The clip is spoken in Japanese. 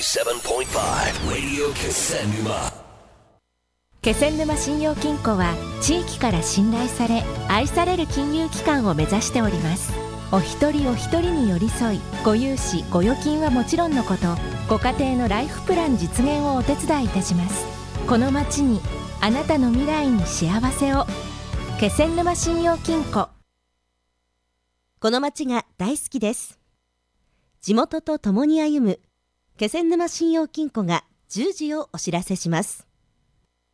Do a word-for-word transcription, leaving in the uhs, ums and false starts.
セブンポイントファイブ Radio 気仙沼。 気仙沼信用金庫は地域から信頼され愛される金融機関を目指しております。お一人お一人に寄り添い、ご融資ご預金はもちろんのこと、ご家庭のライフプラン実現をお手伝いいたします。この町にあなたの未来に幸せを。気仙沼信用金庫。 この町が大好きです。地元と共に歩む気仙沼信用金庫がじゅうじをお知らせします。